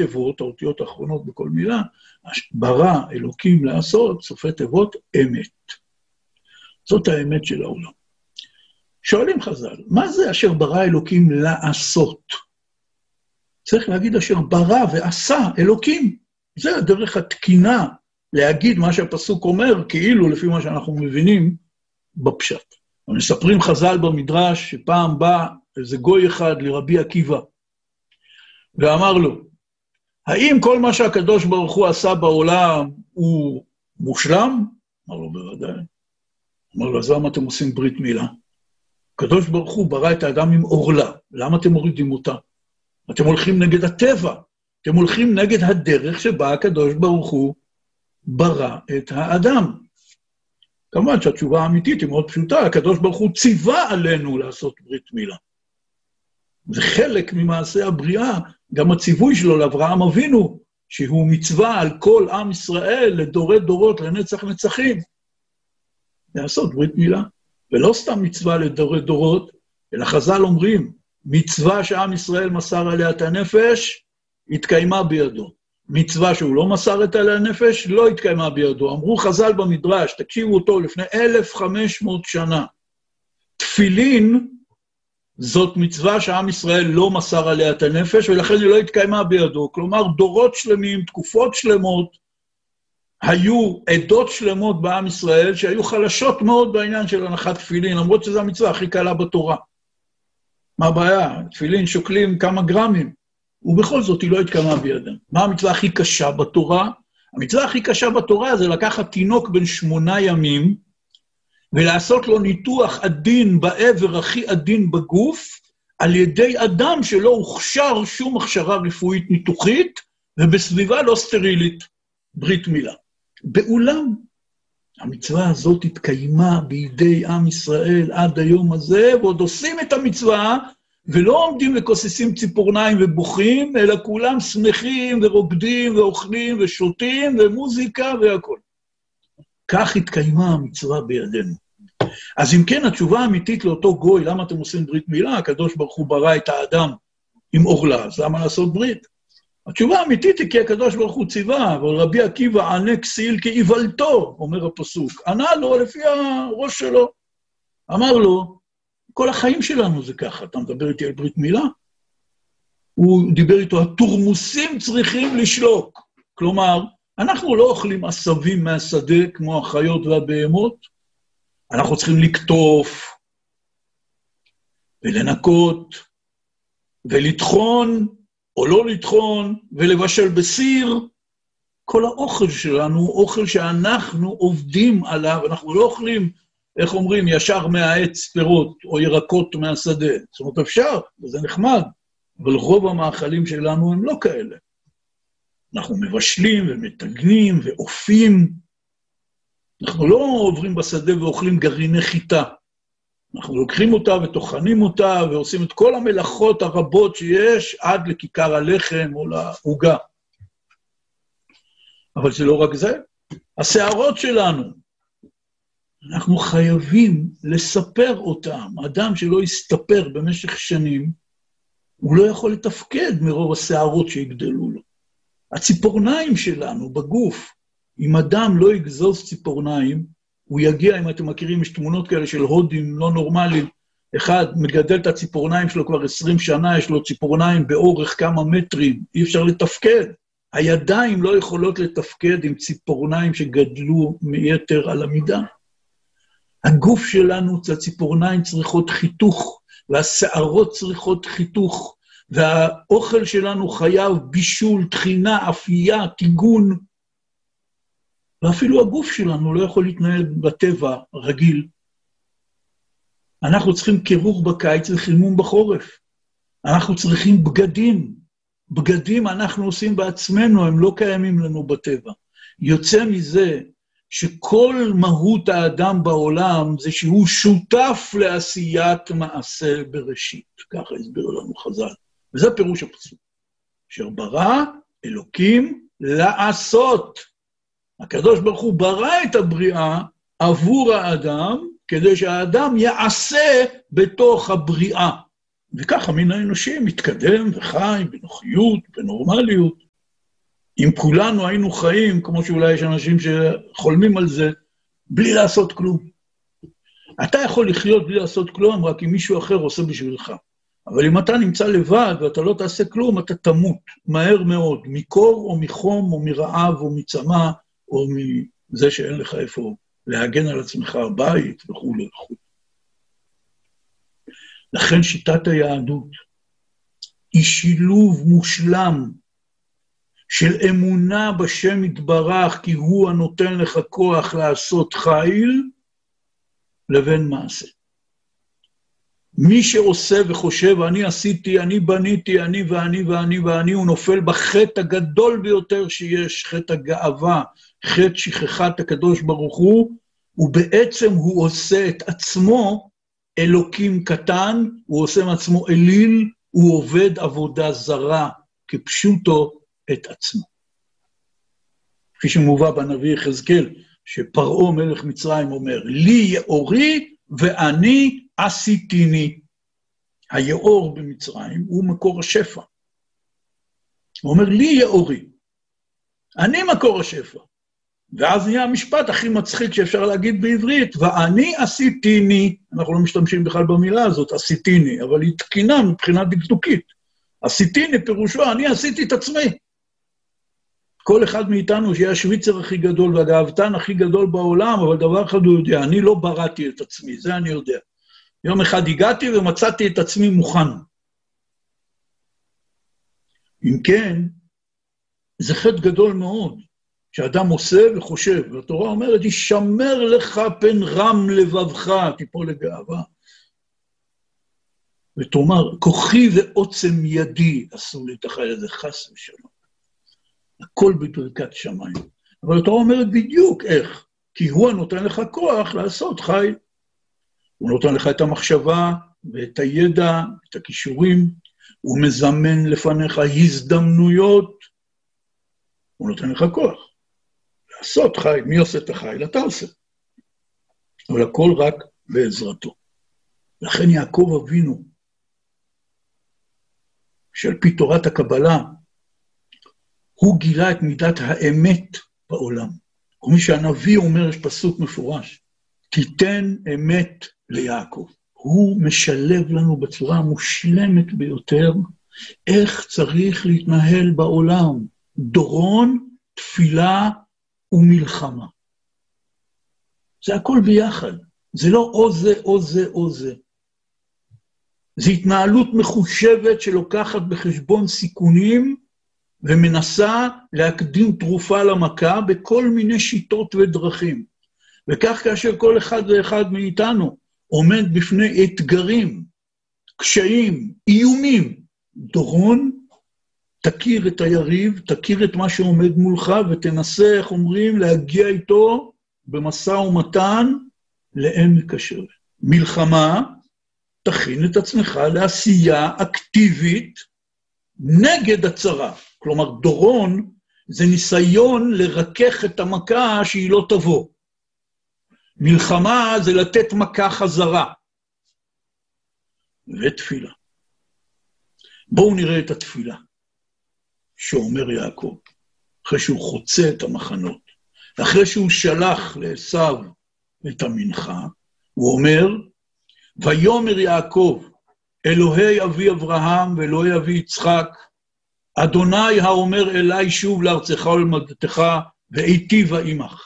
תיבות, האותיות האחרונות בכל מילה, ברא אלוקים לעשות, סופי תיבות אמת. זאת האמת של העולם. שואלים חז"ל, מה זה אשר ברא אלוקים לעשות? צריך להגיד אשר ברא ועשה אלוקים. זה הדרך התקינה להגיד מה שהפסוק אומר, כאילו לפי מה שאנחנו מבינים בפשט. מספרים חז"ל במדרש שפעם בא איזה גוי אחד לרבי עקיבא, ואמר לו, האם כל מה שהקדוש ברוך הוא עשה בעולם הוא מושלם? אמר לו, בוודאי. אמר לו, אז למה אתם עושים ברית מילה? הקדוש ברוך הוא ברא את האדם עם עורלה, למה אתם מורידים אותה? אתם הולכים נגד הטבע, אתם הולכים נגד הדרך שבה הקדוש ברוך הוא ברא את האדם. כמובן שהתשובה האמיתית היא מאוד פשוטה, הקדוש ברוך הוא ציווה עלינו לעשות ברית מילה. זה חלק ממעשה הבריאה, גם הציווי שלו לאברהם אבינו, שהוא מצווה על כל עם ישראל לדורי דורות, לנצח נצחים, לעשות ברית מילה. ולא סתם מצווה לדורי דורות, אלא חז"ל אומרים, מצווה שעם ישראל מסר עליה את הנפש, התקיימה בידו. מצווה שהוא לא מסר את עליה הנפש, לא התקיימה בידו. אמרו חז"ל במדרש, תקשיבו אותו, לפני 1500 שנה. תפילין, זאת מצווה שעם ישראל לא מסר עליה את הנפש, ולכן היא לא התקיימה בידו. כלומר, דורות שלמים, תקופות שלמות, היו עדות שלמות בעם ישראל, שהיו חלשות מאוד בעניין של הנחת תפילין, למרות שזו המצווה הכי קלה בתורה. מה הבעיה? תפילין שוקלים כמה גרמים, ובכל זאת היא לא התקיימה בידם. מה המצווה הכי קשה בתורה? המצווה הכי קשה בתורה זה לקחת תינוק בן 8 ימים, ולעשות לו ניתוח עדין בעבר הכי עדין בגוף, על ידי אדם שלא הוכשר שום הכשרה רפואית ניתוחית, ובסביבה לא סטרילית, ברית מילה. באולם, המצווה הזאת התקיימה בידי עם ישראל עד היום הזה, ועוד עושים את המצווה, ולא עומדים וכוססים ציפורניים ובוכים, אלא כולם שמחים ורוקדים ואוכלים ושותים ומוזיקה והכל. כך התקיימה המצווה בידינו. אז אם כן, התשובה האמיתית לאותו גוי, למה אתם עושים ברית מילה? הקדוש ברוך הוא ברא את האדם עם אורלה, אז למה לעשות ברית? התשובה האמיתית היא כי הקדוש ברוך הוא ציווה, אבל רבי עקיבא ענה כסיל כאיוולתו, אומר הפסוק. ענה לו לפי הראש שלו. אמר לו, כל החיים שלנו זה ככה, אתה מדבר איתי על ברית מילה? הוא דיבר איתו, התורמוסים צריכים לשלוק. כלומר, אנחנו לא אוכלים עשבים מהשדה כמו החיות והבהמות, אנחנו צריכים לקטוף ולנקות ולטחון או לא לטחון ולבשל בסיר. כל האוכל שלנו הוא אוכל שאנחנו עובדים עליו, אנחנו לא אוכלים, איך אומרים, ישר מהעץ פירות או ירקות מהשדה. זאת אומרת, אפשר, וזה נחמד, אבל רוב המאכלים שלנו הם לא כאלה. אנחנו מבשלים ומתגנים ואופים. אנחנו לא עוברים בשדה ואוכלים גרעיני חיטה. אנחנו לוקחים אותה וטוחנים אותה ועושים את כל המלאכות הרבות שיש עד לכיכר הלחם או לעוגה. אבל זה לא רק זה. השערות שלנו, אנחנו חייבים לספר אותם. אדם שלא יסתפר במשך שנים, הוא לא יכול לתפקד מרוב השערות שיגדלו לו. הציפורניים שלנו בגוף, אם אדם לא יגזוז ציפורניים, הוא יגיע, אם אתם מכירים, יש תמונות כאלה של הודים לא נורמליים, אחד מגדל את הציפורניים שלו כבר 20 שנה, יש לו ציפורניים באורך כמה מטרים, אי אפשר לתפקד. הידיים לא יכולות לתפקד עם ציפורניים שגדלו מיתר על המידה. הגוף שלנו, הציפורניים צריכות חיתוך, והשערות צריכות חיתוך, והאוכל שלנו חייב בישול, תחינה, אפייה, טיגון, ואפילו הגוף שלנו לא יכול להתנהל בטבע רגיל. אנחנו צריכים קירור בקיץ וחימום בחורף. אנחנו צריכים בגדים. בגדים אנחנו עושים בעצמנו, הם לא קיימים לנו בטבע. יוצא מזה שכל מהות האדם בעולם זה שהוא שותף לעשיית מעשה בראשית. ככה הסביר לנו חז"ל. וזה פירוש הפסוק. אשר ברא אלוקים לעשות. הקדוש ברוך הוא ברא את הבריאה עבור האדם, כדי שהאדם יעשה בתוך הבריאה. וככה מין האנושי מתקדם וחי בנוחיות, בנורמליות. אם כולנו היינו חיים, כמו שאולי יש אנשים שחולמים על זה, בלי לעשות כלום. אתה יכול לחיות בלי לעשות כלום, רק אם מישהו אחר עושה בשבילך. אבל אם אתה נמצא לבד ואתה לא תעשה כלום, אתה תמות מהר מאוד, מקור או מחום או מרעב או מצמא, או מזה שאין לך איפה להגן על עצמך בית וכו' וכו'. לכן שיטת היהדות היא שילוב מושלם של אמונה בשם יתברך, כי הוא הנותן לך כוח לעשות חיל, לבין מעשה. מי שעושה וחושב, אני עשיתי, אני בניתי, אני ואני ואני ואני, הוא נופל בחטא הגדול ביותר שיש, חטא הגאווה, חטא שכחת הקדוש ברוך הוא, ובעצם הוא עושה את עצמו אלוקים קטן, הוא עושה מעצמו אליל, הוא עובד עבודה זרה, כפשוטו את עצמו. כפי שמובא בנביא יחזקאל, שפרעה מלך מצרים אומר, לי יאורי ואני עשיתיני. היאור במצרים הוא מקור השפע. הוא אומר, לי יאורי, אני מקור השפע. ואז נהיה המשפט הכי מצחיק שאפשר להגיד בעברית, ואני עשיתיני. אנחנו לא משתמשים בכלל במילה הזאת, עשיתיני, אבל היא תקינה מבחינה דקדוקית. עשיתיני פירושו, אני עשיתי את עצמי. כל אחד מאיתנו שיהיה השוויצר הכי גדול והגאוותן הכי גדול בעולם, אבל דבר אחד הוא יודע, אני לא בראתי את עצמי, זה אני יודע. יום אחד הגעתי ומצאתי את עצמי מוכן. אם כן, זה חטא גדול מאוד, שאדם עושה וחושב, והתורה אומרת, ישמר לך פן רם לבבך, תיפול לגאווה. ותאמר, כוחי ועוצם ידי עשו לי את החיל הזה, חס ושלום. הכל בברכת שמיים. אבל התורה אומרת בדיוק איך, כי הוא הנותן לך כוח לעשות חיל. הוא נותן לך את המחשבה ואת הידע, את הכישורים, הוא מזמן לפניך הזדמנויות, הוא נותן לך כוח. לעשות חיל, מי עושה את החיל? אתה עושה. אבל הכל רק בעזרתו. לכן יעקב אבינו, שעל פי תורת הקבלה, הוא גילה את מידת האמת בעולם. כמו שהנביא אומר, יש פסוק מפורש, תיתן אמת ליעקב. הוא משלב לנו בצורה המושלמת ביותר, איך צריך להתנהל בעולם. דורון, תפילה ומלחמה. זה הכל ביחד. זה לא או זה או זה או זה. זו התנהלות מחושבת שלוקחת בחשבון סיכונים, ומנסה להקדים תרופה למכה בכל מיני שיטות ודרכים. וכך כאשר כל אחד ואחד מאיתנו עומד בפני אתגרים, קשיים, איומים, דורון, תכיר את היריב, תכיר את מה שעומד מולך, ותנסה, איך אומרים, להגיע איתו במשא ומתן לעמק השווה. מלחמה, תכין את עצמך לעשייה אקטיבית נגד הצרה. כלומר, דורון זה ניסיון לרכך את המכה שהיא לא תבוא. מלחמה זה לתת מכה חזרה. ותפילה. בואו נראה את התפילה שאומר יעקב, אחרי שהוא חוצה את המחנות, אחרי שהוא שלח לעשיו את המנחה, הוא אומר, ויאמר יעקב, אלוהי אבי אברהם ואלוהי אבי יצחק, אדוני האומר אליי שוב לארצך ולמולדתך, ואיטיבה עמך.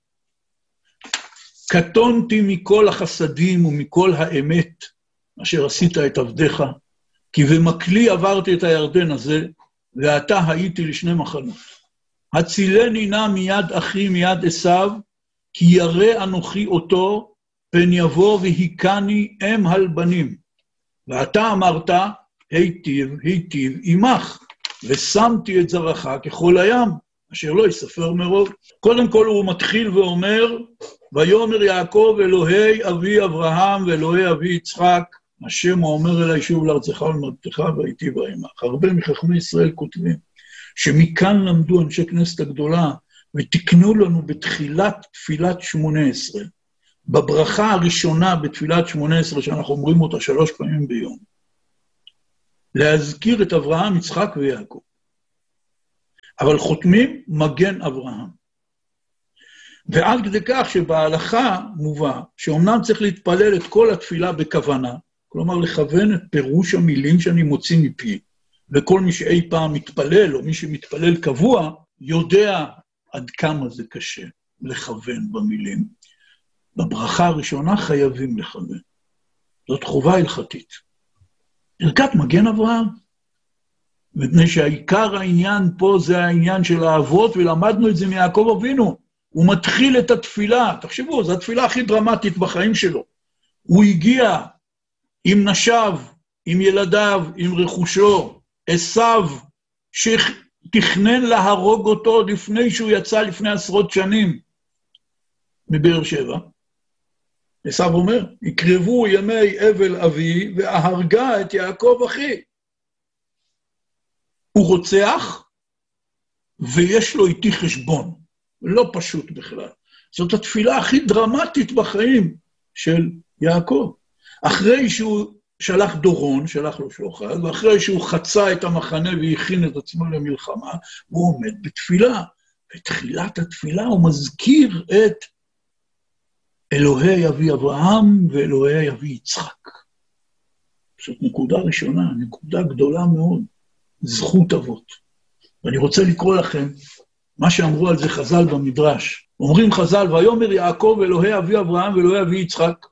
קטונתי מכל החסדים ומכל האמת, אשר עשית את עבדיך, כי במקלי עברתי את הירדן הזה, ועתה הייתי לשני מחנות. הצילני נא מיד אחי מיד עשיו, כי ירא אנוכי אותו, פן יבוא והיכני אם הלבנים. ואתה אמרת, היטיב, היטיב עמך, ושמתי את זרעך ככל הים, אשר לא יספר מרוב. קודם כל הוא מתחיל ואומר, ויאמר יעקב אלוהי אבי אברהם ואלוהי אבי יצחק, השם האומר אליי שוב לארצך ולמולדתך והיטיבה עמך. הרבה מחכמי ישראל כותבים, שמכאן למדו אנשי כנסת הגדולה, ותקנו לנו בתחילת תפילת 18, בברכה הראשונה בתפילת 18, שאנחנו אומרים אותה 3 פעמים ביום, להזכיר את אברהם, יצחק ויעקב. אבל חותמים מגן אברהם. ועד כדי כך שבהלכה מובא, שאומנם צריך להתפלל את כל התפילה בכוונה, כלומר לכוון את פירוש המילים שאני מוציא מפי, וכל מי שאי פעם מתפלל, או מי שמתפלל קבוע, יודע עד כמה זה קשה לכוון במילים. בברכה הראשונה חייבים לכוון. זאת חובה הלכתית. ברכת מגן אברהם. מפני שהעיקר העניין פה זה העניין של האבות, ולמדנו את זה מיעקב אבינו. הוא מתחיל את התפילה, תחשבו, זו התפילה הכי דרמטית בחיים שלו. הוא הגיע עם נשיו, עם ילדיו, עם רכושו, עשיו, שתכנן להרוג אותו לפני שהוא יצא לפני עשרות שנים מבאר שבע. עשיו אומר, יקרבו ימי אבל אבי והרגה את יעקב אחי. הוא רוצח ויש לו איתי חשבון. לא פשוט בכלל. זאת התפילה הכי דרמטית בחיים של יעקב. אחרי שהוא שלח דורון, שלח לו שוחד, ואחרי שהוא חצה את המחנה והכין את עצמו למלחמה, הוא עומד בתפילה. בתחילת התפילה הוא מזכיר את אלוהי אבי אברהם ואלוהי אבי יצחק. זאת נקודה ראשונה, נקודה גדולה מאוד, זכות אבות. ואני רוצה לקרוא לכם מה שאמרו על זה חז"ל במדרש. אומרים חז"ל, ויאמר יעקב אלוהי אבי אברהם ואלוהי אבי יצחק,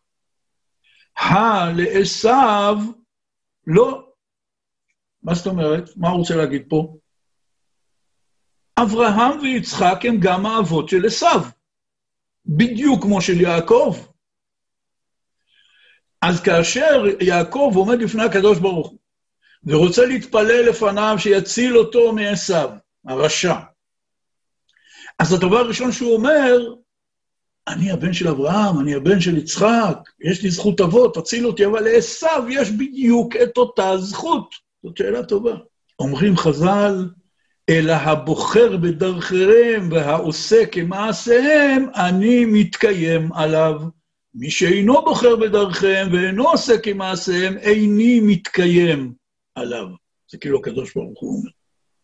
לעשיו לא. מה זאת אומרת? מה הוא רוצה להגיד פה? אברהם ויצחק הם גם האבות של עשיו, בדיוק כמו של יעקב. אז כאשר יעקב עומד לפני הקדוש ברוך הוא, ורוצה להתפלל לפניו שיציל אותו מעשיו, הרשע, אז הדבר הראשון שהוא אומר, אני הבן של אברהם, אני הבן של יצחק, יש לי זכות אבות, תציל אותי, אבל לעשיו יש בדיוק את אותה זכות. זאת שאלה טובה. אומרים חז"ל, אלא הבוחר בדרכיהם והעושה כמעשיהם, אני מתקיים עליו. מי שאינו בוחר בדרכיהם ואינו עושה כמעשיהם, איני מתקיים עליו. זה כאילו הקדוש ברוך הוא אומר.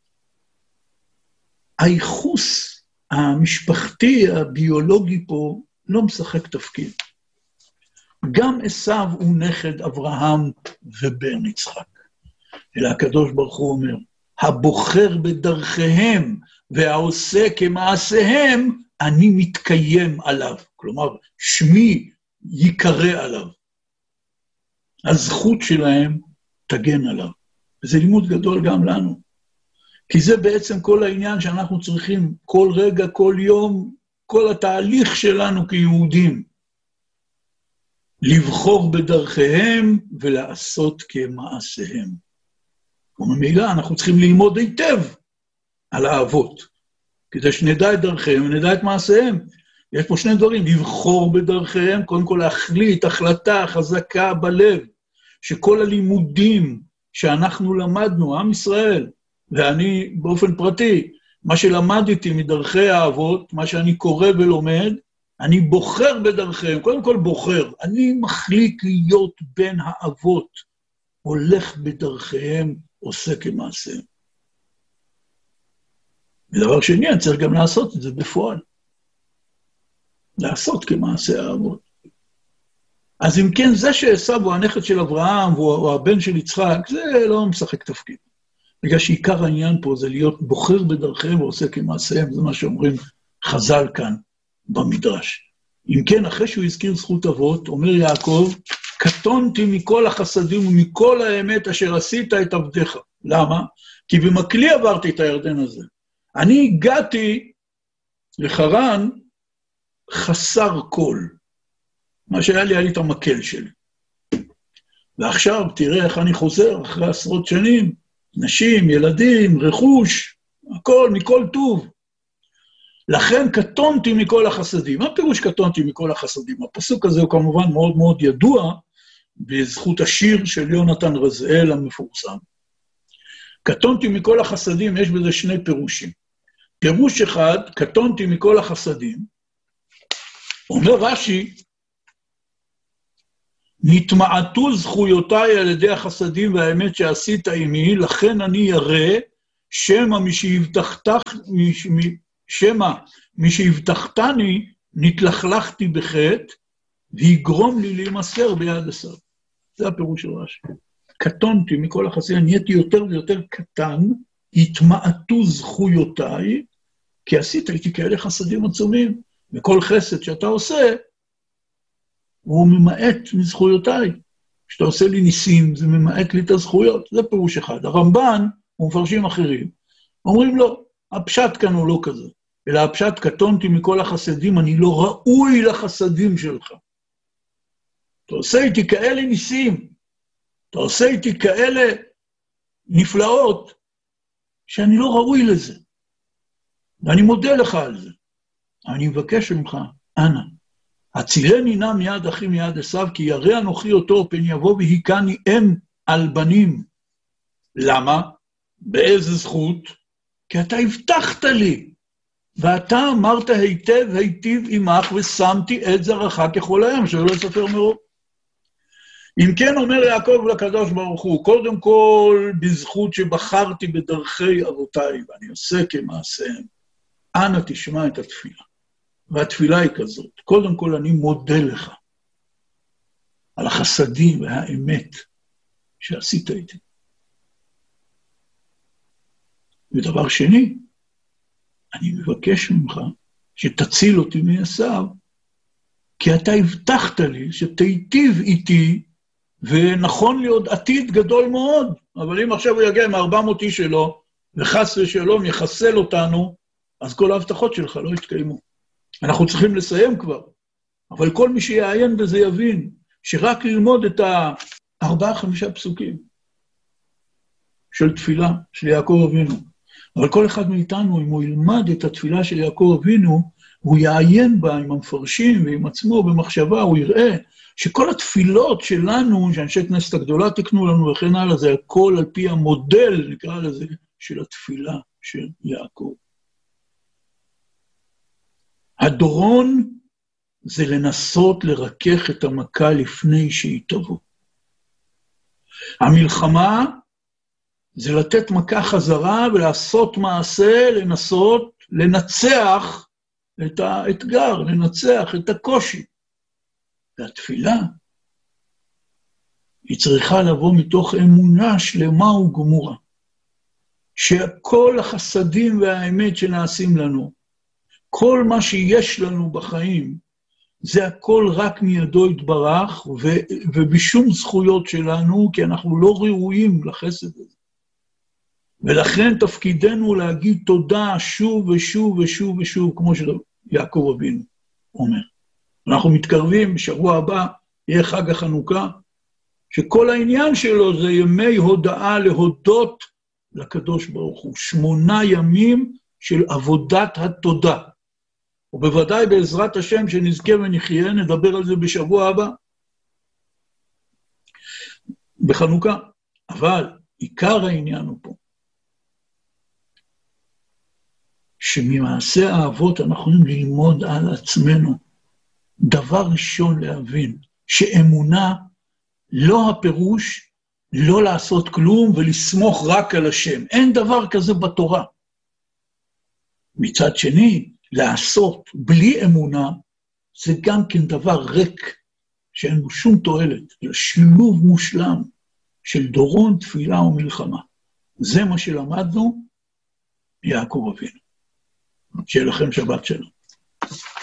הייחוס המשפחתי, הביולוגי פה, לא משחק תפקיד. גם עשיו הוא נכד אברהם ובן יצחק. אלא הקדוש ברוך הוא אומר, הבוחר בדרכיהם והעושה כמעשיהם, אני מתקיים עליו. כלומר, שמי יקרא עליו. הזכות שלהם תגן עליו. וזה לימוד גדול גם לנו. כי זה בעצם כל העניין שאנחנו צריכים כל רגע, כל יום, כל התהליך שלנו כיהודים. לבחור בדרכיהם ולעשות כמעשיהם. וממילא אנחנו צריכים ללמוד היטב על האבות, כדי שנדע את דרכיהם ונדע את מעשיהם. יש פה שני דברים, לבחור בדרכיהם, קודם כל להחליט החלטה חזקה בלב, שכל הלימודים שאנחנו למדנו, עם ישראל, ואני באופן פרטי, מה שלמדתי מדרכי האבות, מה שאני קורא ולומד, אני בוחר בדרכיהם, קודם כל בוחר, אני מחליט להיות בין האבות, הולך בדרכיהם, עושה כמעשיהם. ודבר שני, אני צריך גם לעשות את זה בפועל. לעשות כמעשה האבות. אז אם כן, זה שעשיו הוא הנכד של אברהם, והוא הבן של יצחק, זה לא משחק תפקיד. בגלל שעיקר העניין פה זה להיות בוחר בדרכיהם ועושה כמעשיהם, זה מה שאומרים חז"ל כאן במדרש. אם כן, אחרי שהוא הזכיר זכות אבות, אומר יעקב, קטונתי מכל החסדים ומכל האמת אשר עשית את עבדיך. למה? כי במקלי עברתי את הירדן הזה. אני הגעתי לחרן חסר כל. מה שהיה לי, היה לי את המקל שלי. ועכשיו תראה איך אני חוזר אחרי עשרות שנים, נשים, ילדים, רכוש, הכל, מכל טוב. לכן קטונתי מכל החסדים. מה פירוש קטונתי מכל החסדים? הפסוק הזה הוא כמובן מאוד מאוד ידוע, בזכות השיר של יונתן רזאל המפורסם. קטונתי מכל החסדים, יש בזה שני פירושים. פירוש אחד, קטונתי מכל החסדים, אומר רש"י, נתמעטו זכויותיי על ידי החסדים והאמת שעשית עימי, לכן אני ירא שמא משהבטחתני נתלכלכתי בחטא, ויגרום לי להימסר ביד עשיו. זה הפירוש של רש"י. קטונתי מכל החסדים, נהייתי יותר ויותר קטן, התמעטו זכויותיי, כי עשית איתי כאלה חסדים עצומים, וכל חסד שאתה עושה, הוא ממעט מזכויותיי. כשאתה עושה לי ניסים, זה ממעט לי את הזכויות. זה פירוש אחד. הרמב"ן, ומפרשים אחרים, אומרים לו, הפשט כאן הוא לא כזה, אלא הפשט קטונתי מכל החסדים, אני לא ראוי לחסדים שלך. אתה עושה איתי כאלה ניסים, אתה עושה איתי כאלה נפלאות, שאני לא ראוי לזה. ואני מודה לך על זה. אני מבקש ממך, אנא, הצילני נא מיד אחי מיד עשיו, כי ירא אנוכי אותו, פן יבוא והיכני אם על בנים. למה? באיזה זכות? כי אתה הבטחת לי, ואתה אמרת היטב היטיב עמך, ושמתי את זרעך ככל הים, שלא לספר מרוב. אם כן אומר יעקב לקדוש ברוך הוא, קודם כל בזכות שבחרתי בדרכי אבותיי, ואני עושה כמעשיהם, אנא תשמע את התפילה. והתפילה היא כזאת, קודם כל אני מודה לך על החסדים והאמת שעשית איתי. ודבר שני, אני מבקש ממך שתציל אותי מעשיו, כי אתה הבטחת לי שתיטיב איתי, ונכון לי עוד עתיד גדול מאוד, אבל אם עכשיו הוא יגיע עם 400 איש שלו, וחס ושלום יחסל אותנו, אז כל ההבטחות שלך לא יתקיימו. אנחנו צריכים לסיים כבר, אבל כל מי שיעיין בזה יבין, שרק ללמוד את 4-5 פסוקים של תפילה של יעקב אבינו, אבל כל אחד מאיתנו, אם הוא ילמד את התפילה של יעקב אבינו, הוא יעיין בה עם המפרשים ועם עצמו במחשבה, הוא יראה שכל התפילות שלנו, שאנשי כנסת הגדולה תקנו לנו וכן הלאה, זה הכל על פי המודל, נקרא לזה, של התפילה של יעקב. הדורון זה לנסות לרכך את המכה לפני שהיא תבוא. המלחמה זה לתת מכה חזרה ולעשות מעשה, לנסות לנצח את האתגר, לנצח את הקושי. והתפילה היא צריכה לבוא מתוך אמונה שלמה וגמורה, שכל החסדים והאמת שנעשים לנו, כל מה שיש לנו בחיים, זה הכל רק מידו יתברך, ובשום זכויות שלנו, כי אנחנו לא ראויים לחסד הזה. ולכן תפקידנו להגיד תודה שוב ושוב ושוב ושוב, כמו שיעקב אבינו אומר. אנחנו מתקרבים, בשבוע הבא יהיה חג החנוכה, שכל העניין שלו זה ימי הודאה להודות לקדוש ברוך הוא. 8 ימים של עבודת התודה. ובוודאי בעזרת השם שנזכה ונחיה, נדבר על זה בשבוע הבא. בחנוכה. אבל עיקר העניין הוא פה. שממעשה האבות אנחנו יכולים ללמוד על עצמנו. דבר ראשון להבין, שאמונה לא הפירוש לא לעשות כלום ולסמוך רק על השם. אין דבר כזה בתורה. מצד שני, לעשות בלי אמונה, זה גם כן דבר ריק, שאין בו שום תועלת, אלא שילוב מושלם של דורון, תפילה ומלחמה. זה מה שלמדנו מיעקב אבינו. שיהיה לכם שבת שלום.